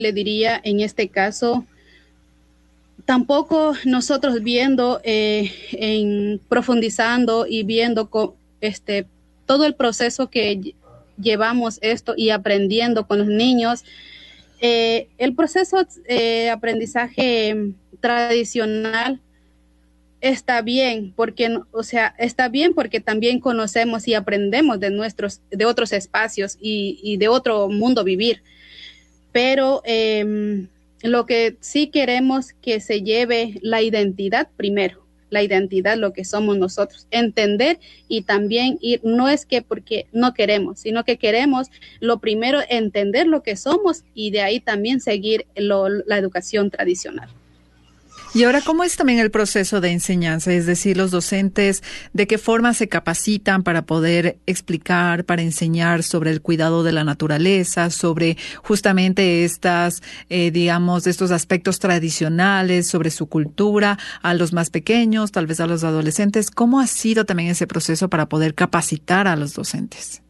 le diría en este caso, tampoco nosotros viendo, profundizando y viendo todo el proceso que llevamos esto y aprendiendo con los niños, el proceso de aprendizaje tradicional está bien, porque, o sea, está bien porque también conocemos y aprendemos de otros espacios y de otro mundo vivir. Pero lo que sí queremos que se lleve la identidad primero, la identidad, lo que somos nosotros, entender y también ir, no es que porque no queremos, sino que queremos lo primero entender lo que somos y de ahí también seguir la educación tradicional. Y ahora, ¿cómo es también el proceso de enseñanza? Es decir, los docentes, ¿de qué forma se capacitan para poder explicar, para enseñar sobre el cuidado de la naturaleza, sobre justamente digamos, estos aspectos tradicionales, sobre su cultura, a los más pequeños, tal vez a los adolescentes? ¿Cómo ha sido también ese proceso para poder capacitar a los docentes?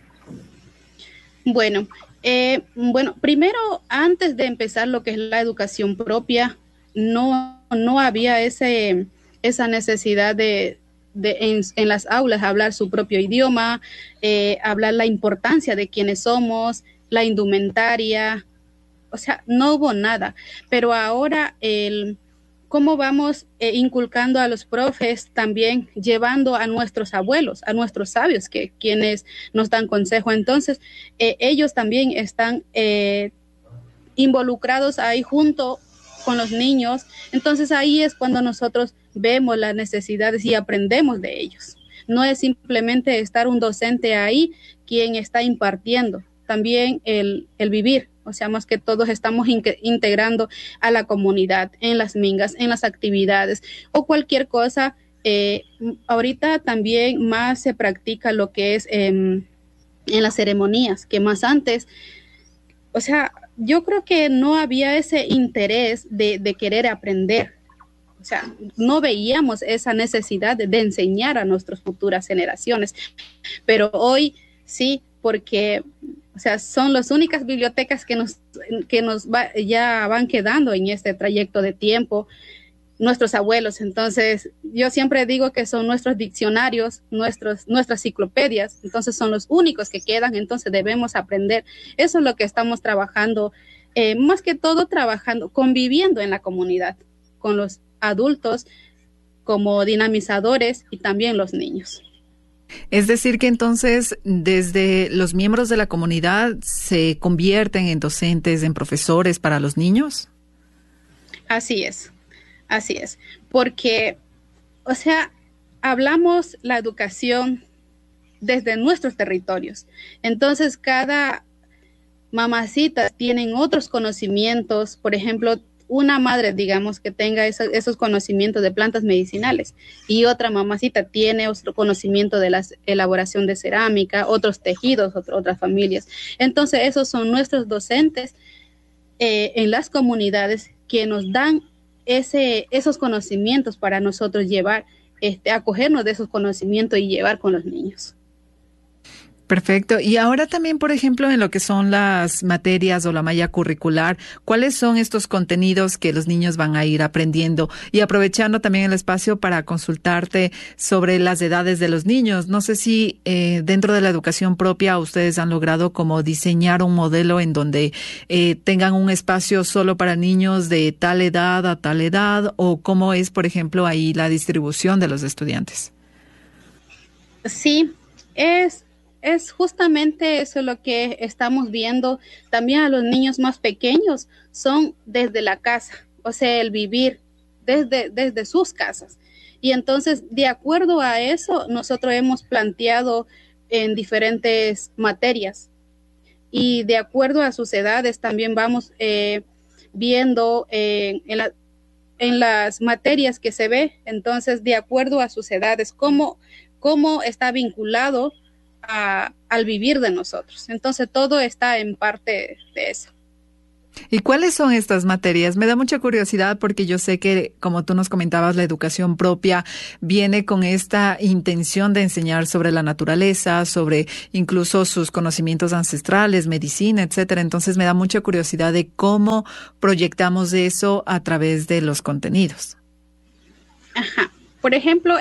Bueno, primero, antes de empezar lo que es la educación propia, no había esa necesidad en las aulas hablar su propio idioma, hablar la importancia de quiénes somos, la indumentaria, o sea, no hubo nada. Pero ahora cómo vamos inculcando a los profes, también llevando a nuestros abuelos, a nuestros sabios, quienes nos dan consejo. Entonces, ellos también están involucrados ahí junto con los niños. Entonces ahí es cuando nosotros vemos las necesidades y aprendemos de ellos. No es simplemente estar un docente ahí quien está impartiendo, también el vivir. O sea, más que todos estamos integrando a la comunidad en las mingas, en las actividades o cualquier cosa. Ahorita también más se practica lo que es en las ceremonias, que más antes, o sea, yo creo que no había ese interés de querer aprender. O sea, no veíamos esa necesidad de enseñar a nuestras futuras generaciones. Pero hoy sí, porque, o sea, son las únicas bibliotecas ya van quedando en este trayecto de tiempo, nuestros abuelos. Entonces, yo siempre digo que son nuestros diccionarios, nuestras enciclopedias, entonces son los únicos que quedan, entonces debemos aprender. Eso es lo que estamos trabajando, más que todo trabajando, conviviendo en la comunidad, con los adultos como dinamizadores y también los niños. Es decir, que entonces desde los miembros de la comunidad se convierten en docentes, en profesores para los niños. Así es, porque, o sea, hablamos la educación desde nuestros territorios. Entonces, cada mamacita tienen otros conocimientos, por ejemplo, una madre, digamos, que tenga esos conocimientos de plantas medicinales y otra mamacita tiene otro conocimiento de la elaboración de cerámica, otros tejidos, otras familias. Entonces, esos son nuestros docentes en las comunidades que nos dan esos conocimientos para nosotros llevar, acogernos de esos conocimientos y llevar con los niños. Perfecto. Y ahora también, por ejemplo, en lo que son las materias o la malla curricular, ¿cuáles son estos contenidos que los niños van a ir aprendiendo? Y aprovechando también el espacio para consultarte sobre las edades de los niños. No sé si dentro de la educación propia ustedes han logrado como diseñar un modelo en donde tengan un espacio solo para niños de tal edad a tal edad, o cómo es, por ejemplo, ahí la distribución de los estudiantes. Sí, es justamente eso lo que estamos viendo. También a los niños más pequeños son desde la casa, o sea, el vivir desde sus casas. Y entonces, de acuerdo a eso, nosotros hemos planteado en diferentes materias y de acuerdo a sus edades también vamos viendo en las materias que se ve. Entonces, de acuerdo a sus edades, cómo está vinculado al vivir de nosotros. Entonces todo está en parte de eso. ¿Y cuáles son estas materias? Me da mucha curiosidad porque yo sé que, como tú nos comentabas, la educación propia viene con esta intención de enseñar sobre la naturaleza, sobre incluso sus conocimientos ancestrales, medicina, etcétera. Entonces me da mucha curiosidad de cómo proyectamos eso a través de los contenidos. Ajá. Por ejemplo,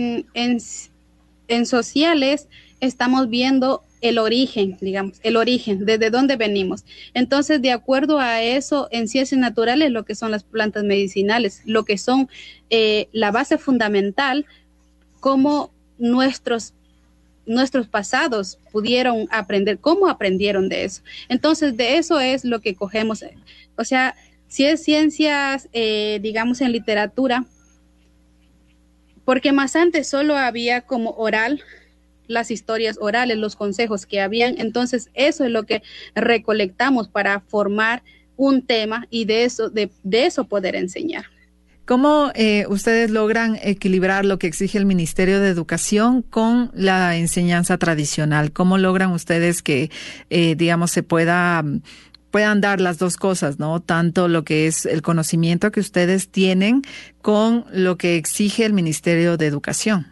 en sociales estamos viendo el origen, digamos, el origen, desde dónde venimos. Entonces, de acuerdo a eso, en ciencias naturales, lo que son las plantas medicinales, lo que son la base fundamental, cómo nuestros pasados pudieron aprender, cómo aprendieron de eso. Entonces, de eso es lo que cogemos. O sea, si es ciencias, digamos, en literatura, porque más antes solo había como oral, las historias orales, los consejos que habían. Entonces, eso es lo que recolectamos para formar un tema y de eso poder enseñar. ¿Cómo ustedes logran equilibrar lo que exige el Ministerio de Educación con la enseñanza tradicional? ¿Cómo logran ustedes que, digamos, puedan dar las dos cosas, ¿no? Tanto lo que es el conocimiento que ustedes tienen con lo que exige el Ministerio de Educación.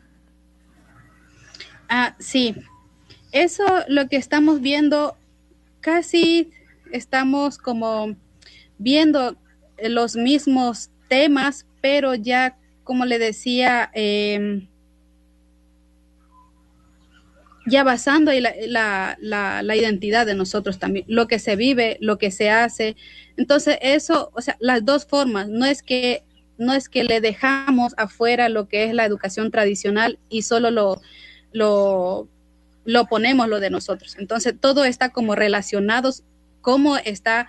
Sí, eso lo que estamos viendo, casi estamos como viendo los mismos temas, pero ya, como le decía, ya basando en la identidad de nosotros también, lo que se vive, lo que se hace. Entonces, eso, o sea, las dos formas, no es que le dejamos afuera lo que es la educación tradicional y solo lo, lo ponemos lo de nosotros. Entonces, todo está como relacionados, cómo está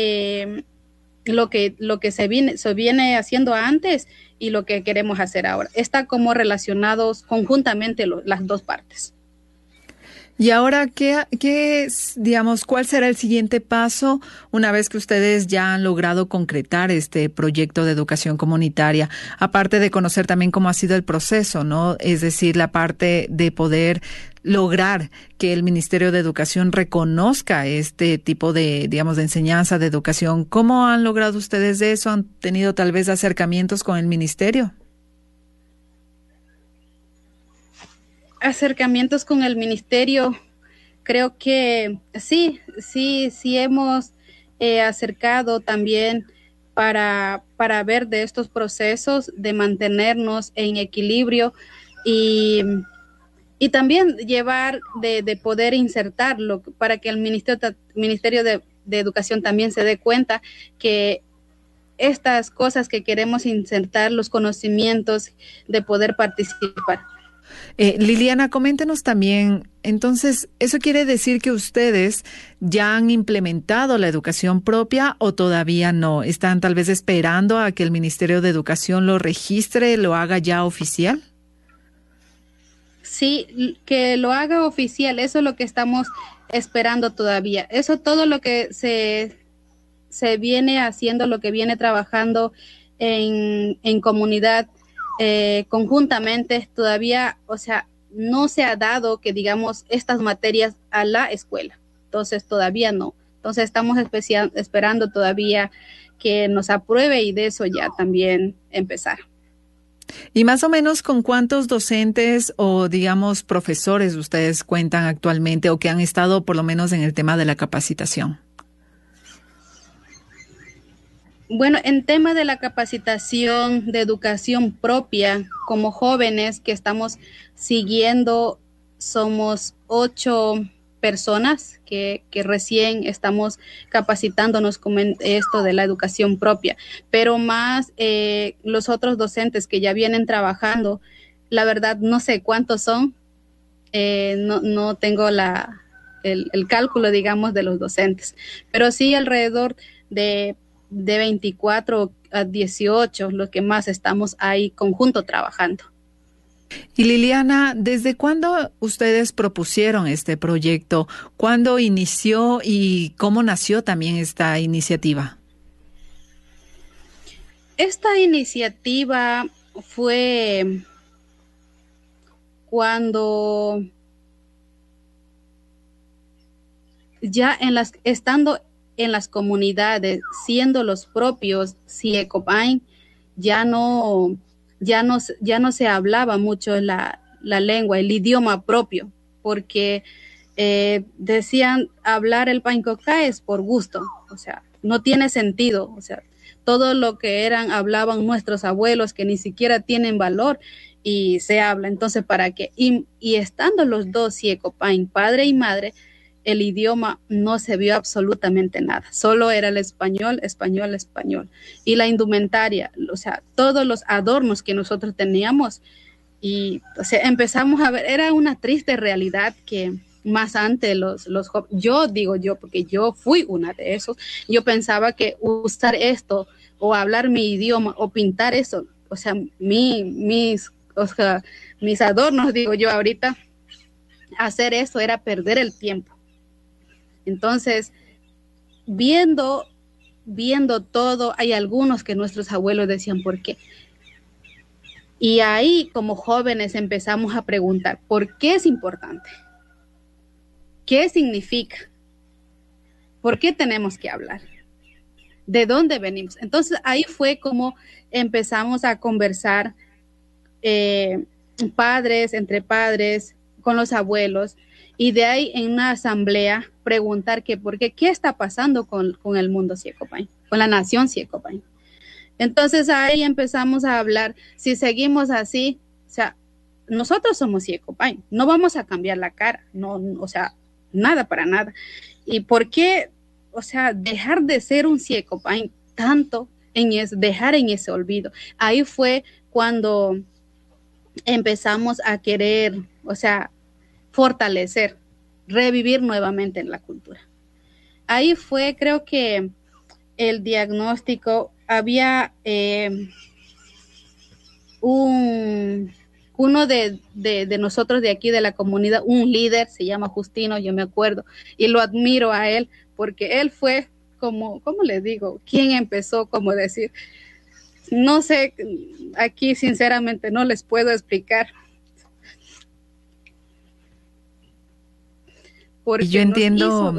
lo que se viene haciendo antes y lo que queremos hacer ahora. Está como relacionados conjuntamente las dos partes. Y ahora, digamos, cuál será el siguiente paso una vez que ustedes ya han logrado concretar este proyecto de educación comunitaria? Aparte de conocer también cómo ha sido el proceso, ¿no? Es decir, la parte de poder lograr que el Ministerio de Educación reconozca este tipo de, digamos, de enseñanza, de educación. ¿Cómo han logrado ustedes eso? ¿Han tenido tal vez acercamientos con el ministerio? Acercamientos con el ministerio, creo que sí hemos acercado también para ver de estos procesos, de mantenernos en equilibrio y, y también llevar de poder insertarlo para que el Ministerio de Educación también se dé cuenta que estas cosas que queremos insertar, los conocimientos de poder participar. Liliana, coméntenos también, entonces, ¿eso quiere decir que ustedes ya han implementado la educación propia o todavía no? ¿Están tal vez esperando a que el Ministerio de Educación lo registre, lo haga ya oficial? Sí, que lo haga oficial, eso es lo que estamos esperando todavía. Eso todo lo que se viene haciendo, lo que viene trabajando en comunidad conjuntamente, todavía, o sea, no se ha dado que digamos estas materias a la escuela. Entonces, todavía no. Entonces, estamos esperando todavía que nos apruebe y de eso ya también empezar. ¿Y más o menos con cuántos docentes o, digamos, profesores ustedes cuentan actualmente o que han estado por lo menos en el tema de la capacitación? Bueno, en tema de la capacitación de educación propia, como jóvenes que estamos siguiendo, somos 8 personas que recién estamos capacitándonos con esto de la educación propia, pero más los otros docentes que ya vienen trabajando, la verdad no sé cuántos son, no tengo el cálculo, digamos, de los docentes, pero sí alrededor de 24 a 18, los que más estamos ahí conjunto trabajando. Y Liliana, ¿desde cuándo ustedes propusieron este proyecto? ¿Cuándo inició y cómo nació también esta iniciativa? Esta iniciativa fue cuando ya estando en las comunidades, siendo los propios Siecopain, ya no se hablaba mucho la lengua, el idioma propio, porque decían hablar el Paincoca es por gusto, o sea, no tiene sentido, o sea, todo lo que hablaban nuestros abuelos que ni siquiera tienen valor y se habla, entonces ¿para qué? Y estando los dos Siecopain, padre y madre, el idioma no se vio absolutamente nada, solo era el español, español, español. Y la indumentaria, o sea, todos los adornos que nosotros teníamos, y o sea, empezamos a ver, era una triste realidad que más antes yo digo yo, porque yo fui una de esos, yo pensaba que usar esto, o hablar mi idioma, o pintar eso, o sea, o sea, mis adornos, digo yo ahorita, hacer eso era perder el tiempo. Entonces, viendo todo, hay algunos que nuestros abuelos decían, ¿por qué? Y ahí, como jóvenes, empezamos a preguntar, ¿por qué es importante? ¿Qué significa? ¿Por qué tenemos que hablar? ¿De dónde venimos? Entonces, ahí fue como empezamos a conversar entre padres, con los abuelos, y de ahí en una asamblea preguntar qué está pasando con el mundo Siecopain, con la nación Siecopain. Entonces ahí empezamos a hablar, si seguimos así, o sea, nosotros somos Siecopain, no vamos a cambiar la cara, no, o sea, nada para nada. ¿Y por qué, o sea, dejar de ser un Siecopain tanto dejar en ese olvido? Ahí fue cuando empezamos a querer, o sea, fortalecer, revivir nuevamente en la cultura. Ahí fue, creo que el diagnóstico, había uno de nosotros de aquí de la comunidad, un líder, se llama Justino, yo me acuerdo, y lo admiro a él, porque él fue ¿cómo le digo? ¿Quién empezó? Como decir, no sé, aquí sinceramente no les puedo explicar. Porque yo entiendo.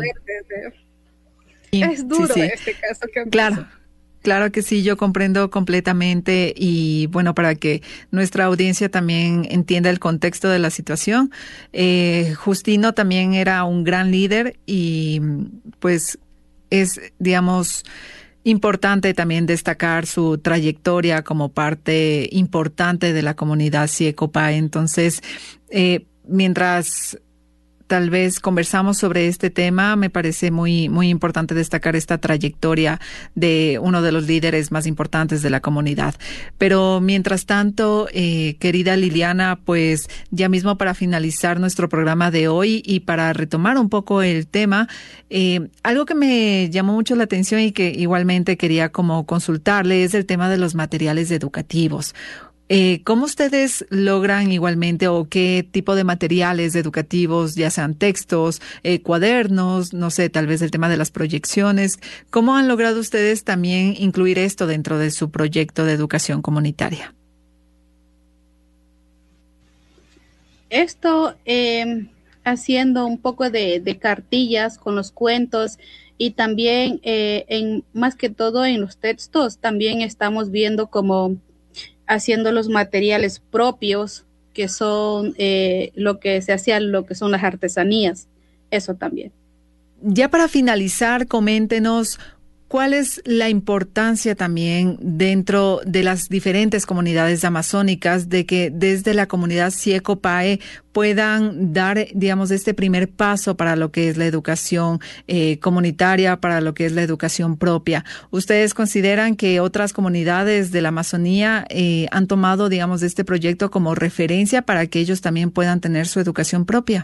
Es duro sí. Este caso que claro. Claro que sí, yo comprendo completamente y bueno, para que nuestra audiencia también entienda el contexto de la situación, Justino también era un gran líder y pues es, digamos, importante también destacar su trayectoria como parte importante de la comunidad Siecopain. Entonces, mientras tal vez conversamos sobre este tema, me parece muy, muy importante destacar esta trayectoria de uno de los líderes más importantes de la comunidad. Pero mientras tanto, querida Liliana, pues ya mismo para finalizar nuestro programa de hoy y para retomar un poco el tema, algo que me llamó mucho la atención y que igualmente quería como consultarle es el tema de los materiales educativos. ¿Cómo ustedes logran igualmente o qué tipo de materiales educativos, ya sean textos, cuadernos, no sé, tal vez el tema de las proyecciones, cómo han logrado ustedes también incluir esto dentro de su proyecto de educación comunitaria? Esto haciendo un poco de cartillas con los cuentos y también más que todo en los textos también estamos viendo como haciendo los materiales propios que son lo que se hacía, lo que son las artesanías, eso también. Ya para finalizar, coméntenos cuál es la importancia también dentro de las diferentes comunidades amazónicas de que desde la comunidad Siecopae puedan dar, digamos, este primer paso para lo que es la educación comunitaria, para lo que es la educación propia. ¿Ustedes consideran que otras comunidades de la Amazonía han tomado, digamos, este proyecto como referencia para que ellos también puedan tener su educación propia?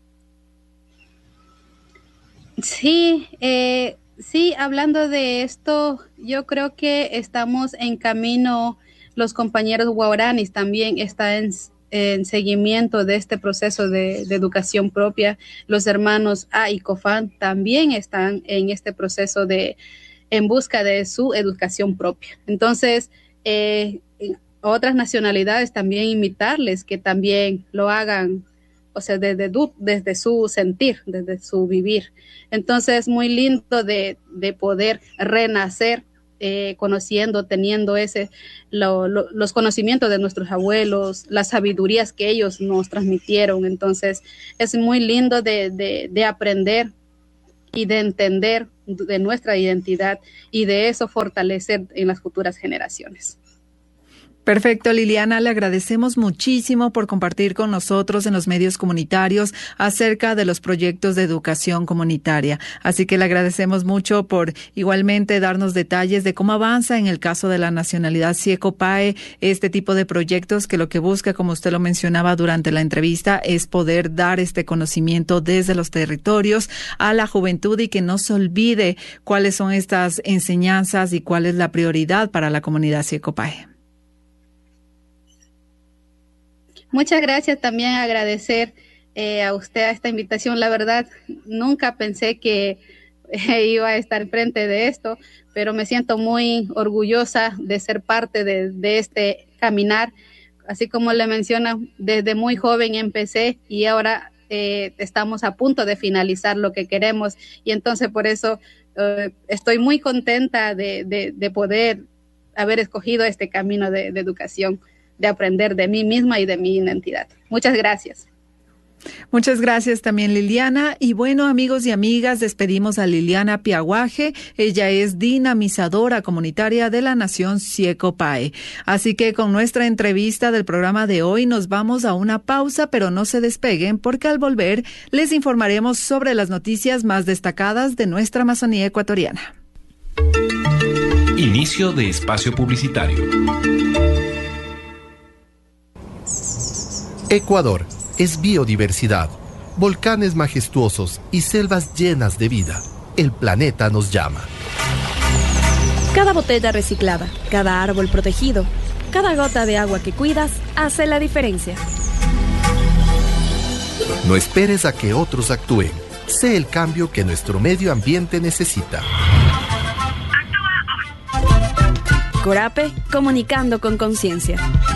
Sí, sí, hablando de esto, yo creo que estamos en camino, los compañeros guaraníes también están en seguimiento de este proceso de educación propia. Los hermanos A y Cofán también están en este proceso en busca de su educación propia. Entonces, otras nacionalidades también invitarles que también lo hagan o sea, desde su sentir, desde su vivir. Entonces, muy lindo de poder renacer, conociendo, teniendo los conocimientos de nuestros abuelos, las sabidurías que ellos nos transmitieron. Entonces, es muy lindo de aprender y de entender de nuestra identidad y de eso fortalecer en las futuras generaciones. Perfecto, Liliana, le agradecemos muchísimo por compartir con nosotros en los medios comunitarios acerca de los proyectos de educación comunitaria. Así que le agradecemos mucho por igualmente darnos detalles de cómo avanza en el caso de la nacionalidad Siecopae este tipo de proyectos que lo que busca, como usted lo mencionaba durante la entrevista, es poder dar este conocimiento desde los territorios a la juventud y que no se olvide cuáles son estas enseñanzas y cuál es la prioridad para la comunidad Siecopae. Muchas gracias, también agradecer a usted a esta invitación. La verdad, nunca pensé que iba a estar frente de esto, pero me siento muy orgullosa de ser parte de este caminar. Así como le menciona, desde muy joven empecé y ahora estamos a punto de finalizar lo que queremos y entonces por eso estoy muy contenta de poder haber escogido este camino de educación, de aprender de mí misma y de mi identidad. Muchas gracias. Muchas gracias también, Liliana. Y bueno, amigos y amigas, despedimos a Liliana Piaguaje. Ella es dinamizadora comunitaria de la Nación Siecopae. Así que con nuestra entrevista del programa de hoy nos vamos a una pausa, pero no se despeguen porque al volver les informaremos sobre las noticias más destacadas de nuestra Amazonía ecuatoriana. Inicio de espacio publicitario. Ecuador es biodiversidad, volcanes majestuosos y selvas llenas de vida. El planeta nos llama. Cada botella reciclada, cada árbol protegido, cada gota de agua que cuidas hace la diferencia. No esperes a que otros actúen. Sé el cambio que nuestro medio ambiente necesita. Corape, comunicando con conciencia.